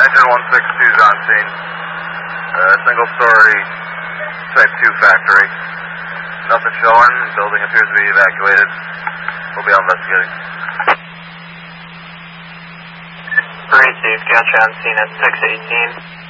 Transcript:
Engine 162 is on scene. Single story, type 2 factory. Nothing showing. Building appears to be evacuated. We'll be investigating. Received. Gotcha on scene at 618.